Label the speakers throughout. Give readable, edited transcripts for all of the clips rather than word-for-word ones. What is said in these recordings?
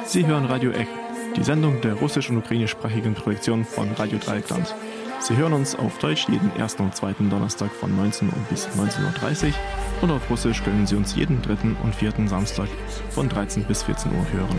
Speaker 1: Sie hören Radio Ech, die Sendung der russisch- und ukrainischsprachigen Projektion von Radio Dreieckland. Sie hören uns auf Deutsch jeden ersten und zweiten Donnerstag von 19 Uhr bis 19.30 Uhr und auf Russisch können Sie uns jeden dritten und vierten Samstag von 13 bis 14 Uhr hören.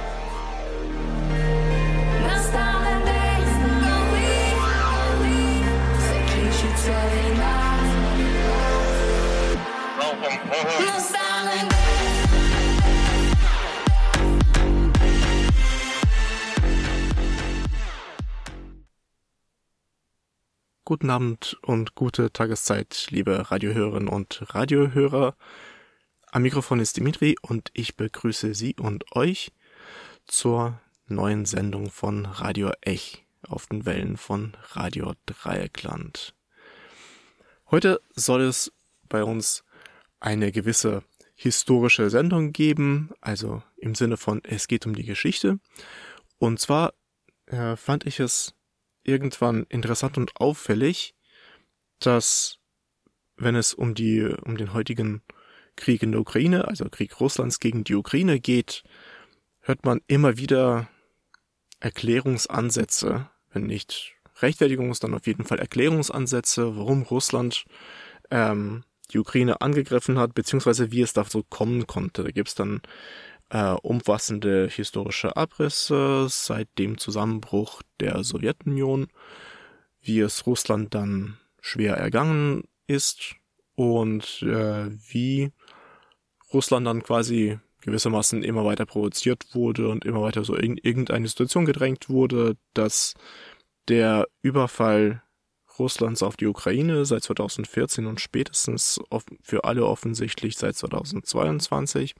Speaker 1: Guten Abend und gute Tageszeit, liebe Radiohörerinnen und Radiohörer. Am Mikrofon ist Dimitri und ich begrüße Sie und euch zur neuen Sendung von Radio Ech auf den Wellen von Radio Dreieckland. Heute soll es bei uns eine gewisse historische Sendung geben, also im Sinne von es geht um die Geschichte. Und zwar fand ich es irgendwann interessant und auffällig, dass, wenn es um den heutigen Krieg in der Ukraine, also Krieg Russlands gegen die Ukraine geht, hört man immer wieder Erklärungsansätze, wenn nicht Rechtfertigungs-, dann auf jeden Fall Erklärungsansätze, warum Russland die Ukraine angegriffen hat, beziehungsweise wie es dazu kommen konnte. Da gibt es dann umfassende historische Abrisse seit dem Zusammenbruch der Sowjetunion, wie es Russland dann schwer ergangen ist und wie Russland dann quasi gewissermaßen immer weiter provoziert wurde und immer weiter so in irgendeine Situation gedrängt wurde, dass der Überfall Russlands auf die Ukraine seit 2014 und spätestens für alle offensichtlich seit 2022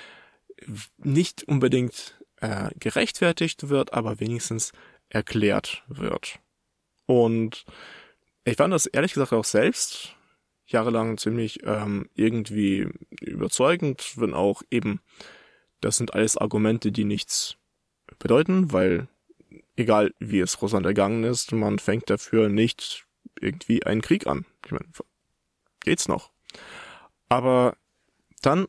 Speaker 1: nicht unbedingt gerechtfertigt wird, aber wenigstens erklärt wird. Und ich fand das ehrlich gesagt auch selbst jahrelang ziemlich irgendwie überzeugend, wenn auch eben, das sind alles Argumente, die nichts bedeuten, weil egal wie es Russland ergangen ist, man fängt dafür nicht irgendwie einen Krieg an. Ich meine, geht's noch. Aber dann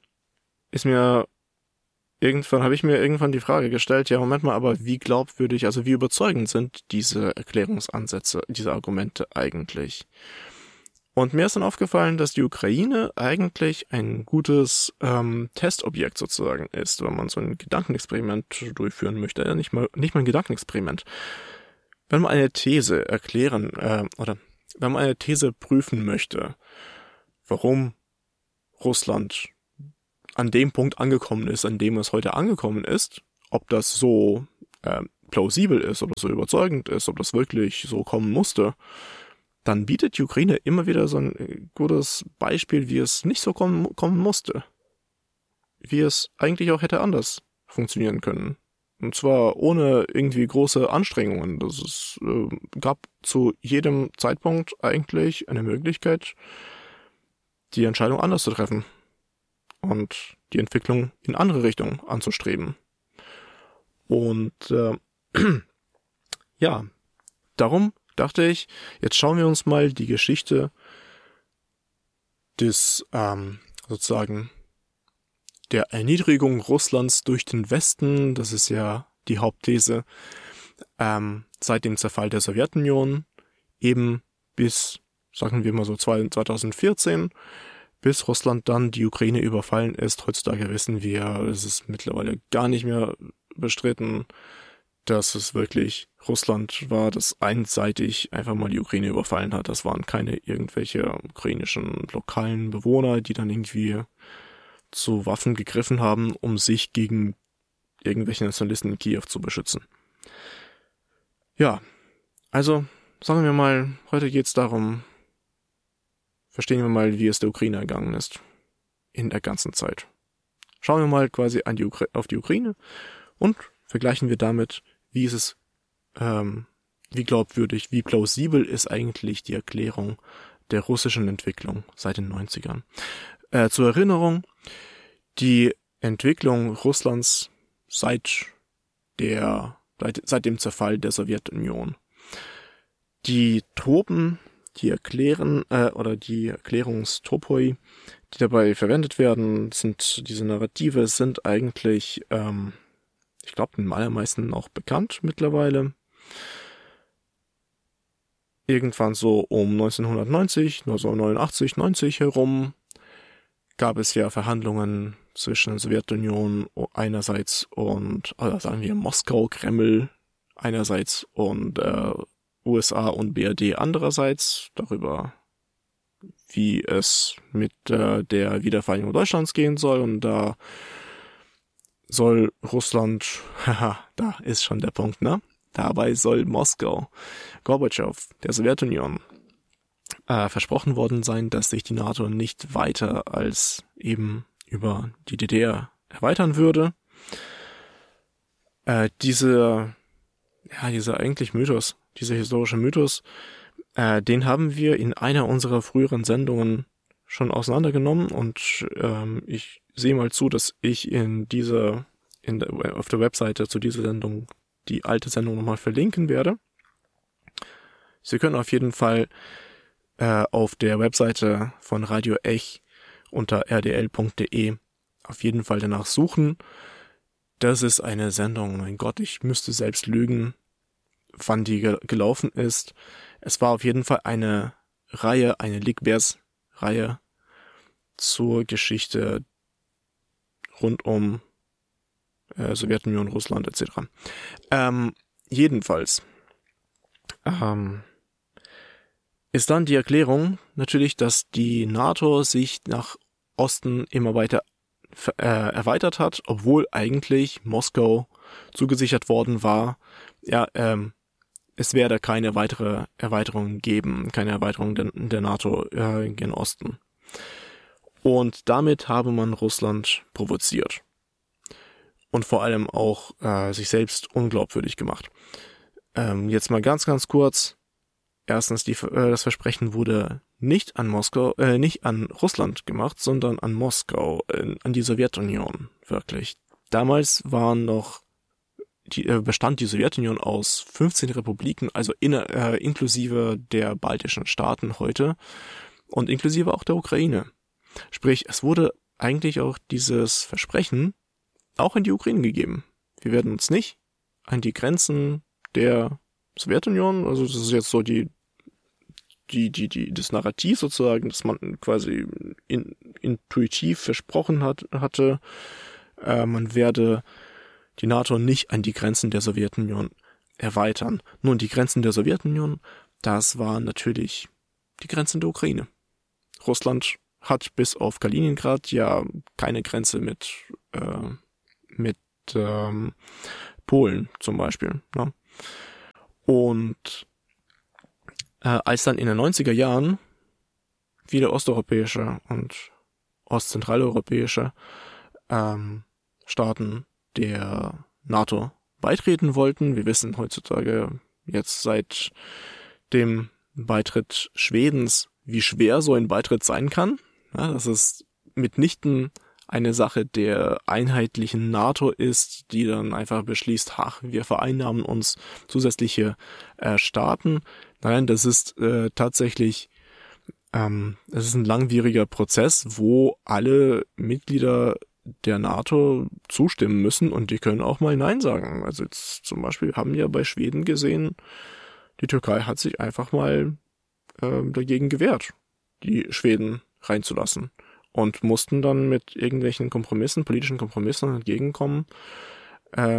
Speaker 1: habe ich mir irgendwann die Frage gestellt, ja Moment mal, aber wie glaubwürdig, also wie überzeugend sind diese Erklärungsansätze, diese Argumente eigentlich? Und mir ist dann aufgefallen, dass die Ukraine eigentlich ein gutes Testobjekt sozusagen ist, wenn man so ein Gedankenexperiment durchführen möchte. Ja, nicht mal ein Gedankenexperiment. Wenn man eine These wenn man eine These prüfen möchte, warum Russland an dem Punkt angekommen ist, an dem es heute angekommen ist, ob das so plausibel ist, ob das so überzeugend ist, ob das wirklich so kommen musste, dann bietet die Ukraine immer wieder so ein gutes Beispiel, wie es nicht so kommen musste. Wie es eigentlich auch hätte anders funktionieren können. Und zwar ohne irgendwie große Anstrengungen. Es gab zu jedem Zeitpunkt eigentlich eine Möglichkeit, die Entscheidung anders zu treffen und die Entwicklung in andere Richtungen anzustreben. Und ja, darum dachte ich, jetzt schauen wir uns mal die Geschichte des sozusagen der Erniedrigung Russlands durch den Westen, das ist ja die Hauptthese, seit dem Zerfall der Sowjetunion, eben bis, sagen wir mal so 2014, bis Russland dann die Ukraine überfallen ist. Heutzutage wissen wir, es ist mittlerweile gar nicht mehr bestritten, dass es wirklich Russland war, das einseitig einfach mal die Ukraine überfallen hat. Das waren keine irgendwelche ukrainischen lokalen Bewohner, die dann irgendwie zu Waffen gegriffen haben, um sich gegen irgendwelche Nationalisten in Kiew zu beschützen. Ja, also sagen wir mal, heute geht's darum, verstehen wir mal, wie es der Ukraine ergangen ist. In der ganzen Zeit. Schauen wir mal quasi auf die Ukraine und vergleichen wir damit, wie glaubwürdig, wie plausibel ist eigentlich die Erklärung der russischen Entwicklung seit den 90ern. Zur Erinnerung, die Entwicklung Russlands seit dem Zerfall der Sowjetunion. Die Tropen, die Erklärungstopoi, die dabei verwendet werden, diese Narrative sind eigentlich Ich glaube, den allermeisten auch bekannt mittlerweile. Irgendwann so um 1990, 1989, 90 herum gab es ja Verhandlungen zwischen Sowjetunion einerseits und, oder sagen wir Moskau, Kreml einerseits und USA und BRD andererseits darüber, wie es mit der Wiedervereinigung Deutschlands gehen soll. Und da soll Russland, haha, da ist schon der Punkt, ne? Dabei soll Moskau, Gorbatschow, der Sowjetunion, versprochen worden sein, dass sich die NATO nicht weiter als eben über die DDR erweitern würde. Dieser eigentlich Mythos, dieser historische Mythos, den haben wir in einer unserer früheren Sendungen schon auseinandergenommen und ich sehe mal zu, dass ich auf der Webseite zu dieser Sendung die alte Sendung nochmal verlinken werde. Sie können auf jeden Fall auf der Webseite von Radio Ech unter rdl.de auf jeden Fall danach suchen. Das ist eine Sendung, mein Gott, ich müsste selbst lügen, wann die gelaufen ist. Es war auf jeden Fall eine Reihe, eine Ligbers-Reihe zur Geschichte rund um Sowjetunion, Russland etc. Jedenfalls ist dann die Erklärung natürlich, dass die NATO sich nach Osten immer weiter erweitert hat, obwohl eigentlich Moskau zugesichert worden war, ja, es werde keine weitere Erweiterung geben, keine Erweiterung der NATO gen Osten. Und damit habe man Russland provoziert. Und vor allem auch sich selbst unglaubwürdig gemacht. Jetzt mal ganz, ganz kurz. Erstens, das Versprechen wurde nicht an Russland gemacht, sondern an Moskau, an die Sowjetunion, wirklich. Damals bestand die Sowjetunion aus 15 Republiken, also inklusive der baltischen Staaten heute und inklusive auch der Ukraine. Sprich, es wurde eigentlich auch dieses Versprechen auch in die Ukraine gegeben. Wir werden uns nicht an die Grenzen der Sowjetunion, also das ist jetzt so das Narrativ sozusagen, das man quasi intuitiv versprochen hatte, man werde die NATO nicht an die Grenzen der Sowjetunion erweitern. Nun, die Grenzen der Sowjetunion, das waren natürlich die Grenzen der Ukraine. Russland hat bis auf Kaliningrad ja keine Grenze mit Polen zum Beispiel. Ne? Und als dann in den 90er Jahren viele osteuropäische und ostzentraleuropäische Staaten der NATO beitreten wollten, wir wissen heutzutage jetzt seit dem Beitritt Schwedens, wie schwer so ein Beitritt sein kann. Ja, das ist mitnichten eine Sache der einheitlichen NATO ist, die dann einfach beschließt, wir vereinnahmen uns zusätzliche Staaten. Nein, das ist tatsächlich, es ist ein langwieriger Prozess, wo alle Mitglieder der NATO zustimmen müssen und die können auch mal Nein sagen. Also jetzt zum Beispiel haben wir bei Schweden gesehen, die Türkei hat sich einfach mal dagegen gewehrt, die Schweden reinzulassen. Und mussten dann mit irgendwelchen politischen Kompromissen entgegenkommen. Da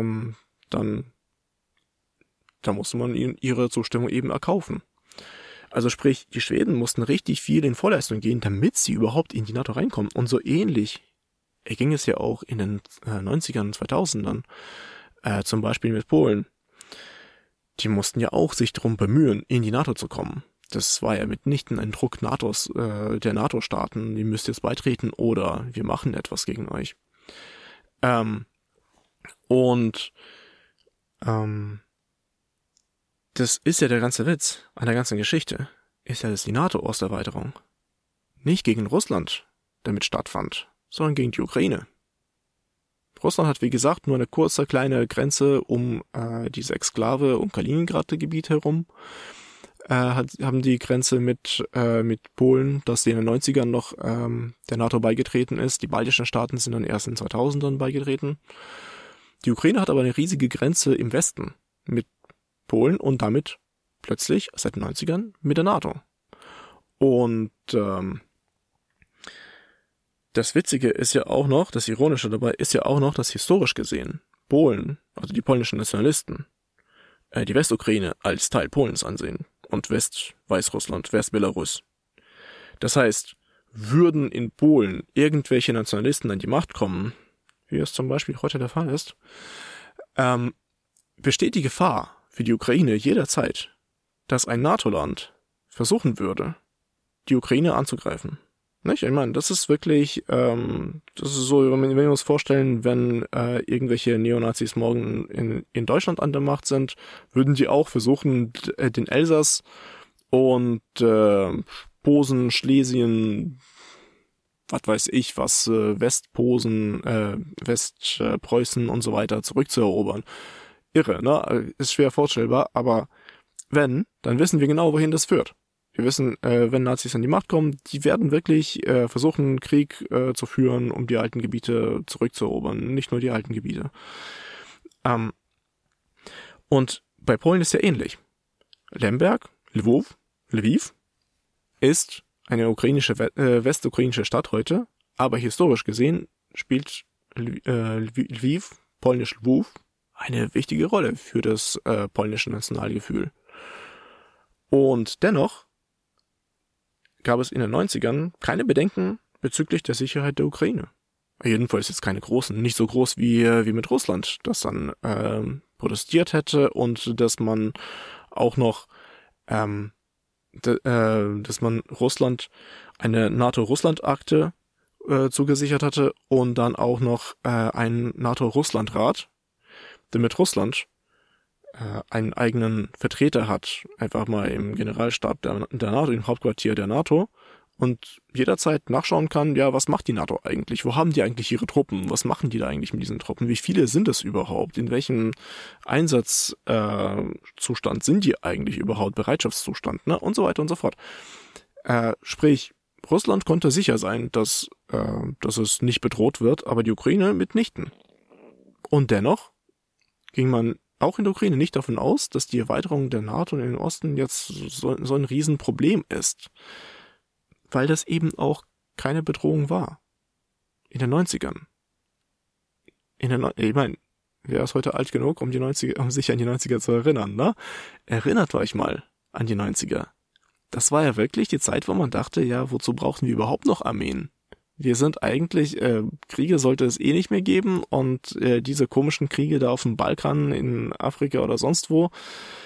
Speaker 1: musste man ihre Zustimmung eben erkaufen. Also sprich, die Schweden mussten richtig viel in Vorleistung gehen, damit sie überhaupt in die NATO reinkommen. Und so ähnlich ging es ja auch in den 90ern, 2000ern, zum Beispiel mit Polen. Die mussten ja auch sich darum bemühen, in die NATO zu kommen. Das war ja mitnichten ein Druck der NATO-Staaten, ihr müsst jetzt beitreten oder wir machen etwas gegen euch. Das ist ja der ganze Witz an der ganzen Geschichte, ist ja, dass die NATO-Osterweiterung nicht gegen Russland damit stattfand, sondern gegen die Ukraine. Russland hat, wie gesagt, nur eine kurze kleine Grenze um diese Exklave um Kaliningrad-Gebiet herum. Haben die Grenze mit Polen, das in den 90ern noch der NATO beigetreten ist. Die baltischen Staaten sind dann erst in 2000ern beigetreten. Die Ukraine hat aber eine riesige Grenze im Westen mit Polen und damit plötzlich seit den 90ern mit der NATO. Und das Witzige ist ja auch noch, das Ironische dabei ist ja auch noch, dass historisch gesehen Polen, also die polnischen Nationalisten, die Westukraine als Teil Polens ansehen und Weißrussland, Westbelarus. Das heißt, würden in Polen irgendwelche Nationalisten an die Macht kommen, wie es zum Beispiel heute der Fall ist, besteht die Gefahr für die Ukraine jederzeit, dass ein NATO-Land versuchen würde, die Ukraine anzugreifen. Nicht? Ich meine, das ist wirklich, das ist so, wenn wir uns vorstellen, wenn irgendwelche Neonazis morgen in Deutschland an der Macht sind, würden die auch versuchen, den Elsass und Posen, Schlesien, was weiß ich, was Westposen, Westpreußen und so weiter zurückzuerobern. Irre, ne? Ist schwer vorstellbar, aber wenn, dann wissen wir genau, wohin das führt. Wir wissen, wenn Nazis an die Macht kommen, die werden wirklich versuchen, Krieg zu führen, um die alten Gebiete zurückzuerobern, nicht nur die alten Gebiete. Und bei Polen ist ja ähnlich. Lemberg, Lviv, ist eine westukrainische Stadt heute, aber historisch gesehen spielt Lviv, polnisch Lwów, eine wichtige Rolle für das polnische Nationalgefühl. Und dennoch gab es in den 90ern keine Bedenken bezüglich der Sicherheit der Ukraine. Jedenfalls jetzt keine großen, nicht so groß wie mit Russland, das dann protestiert hätte und dass man auch noch dass man Russland eine NATO-Russland-Akte zugesichert hatte und dann auch noch einen NATO-Russland-Rat, damit Russland einen eigenen Vertreter hat, einfach mal im Generalstab der NATO, im Hauptquartier der NATO und jederzeit nachschauen kann, ja, was macht die NATO eigentlich? Wo haben die eigentlich ihre Truppen? Was machen die da eigentlich mit diesen Truppen? Wie viele sind es überhaupt? In welchem Einsatzzustand sind die eigentlich überhaupt? Bereitschaftszustand, ne? Und so weiter und so fort. Sprich, Russland konnte sicher sein, dass es nicht bedroht wird, aber die Ukraine mitnichten. Und dennoch ging man auch in der Ukraine nicht davon aus, dass die Erweiterung der NATO in den Osten jetzt so ein Riesenproblem ist. Weil das eben auch keine Bedrohung war. In den 90ern. Ich meine, wer ist heute alt genug, um sich an die 90er zu erinnern, ne? Erinnert euch mal an die 90er. Das war ja wirklich die Zeit, wo man dachte, ja, wozu brauchen wir überhaupt noch Armeen? Wir sind eigentlich, Kriege sollte es eh nicht mehr geben und diese komischen Kriege da auf dem Balkan, in Afrika oder sonst wo,